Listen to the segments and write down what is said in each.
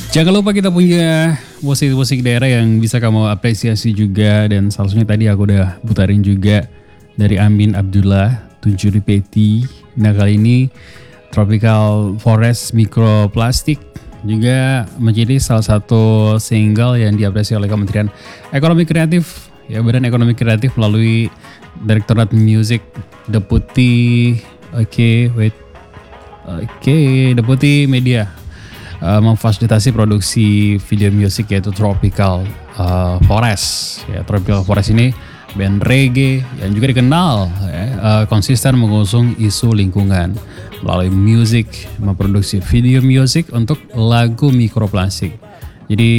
Jangan lupa kita punya musik-musik daerah yang bisa kamu apresiasi juga. Dan salah satunya tadi aku udah putarin juga dari Amin Abdullah, Tunjuri Peti. Nah kali ini Tropical Forest Mikroplastik juga menjadi salah satu single yang diapresiasi oleh Kementerian Ekonomi Kreatif, ya Badan Ekonomi Kreatif melalui Direktorat Music Deputi Deputi Media memfasilitasi produksi video musik yaitu Tropical Forest. Ya, Tropical Forest ini band reggae yang juga dikenal konsisten mengusung isu lingkungan melalui musik, memproduksi video musik untuk lagu mikroplastik. Jadi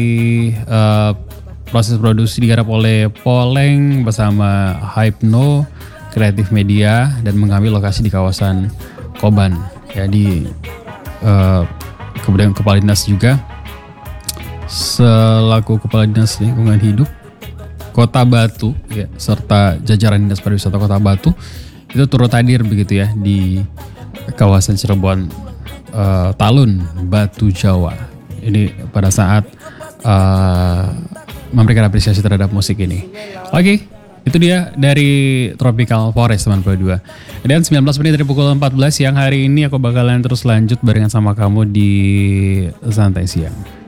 proses produksi digarap oleh Poleng bersama Hypno Kreatif Media dan mengambil lokasi di kawasan Koban, ya di kemudian Kepala Dinas juga selaku Kepala Dinas Lingkungan Hidup Kota Batu, ya, serta jajaran Dinas Pariwisata Kota Batu itu turut hadir begitu ya di kawasan Cirebon Talun Batu Jawa. Ini pada saat memberikan apresiasi terhadap musik ini. Oke, itu dia dari Tropical Forest teman Pro 2. Dan 19 menit dari pukul 14 siang hari ini aku bakalan terus lanjut barengan sama kamu di Santai Siang.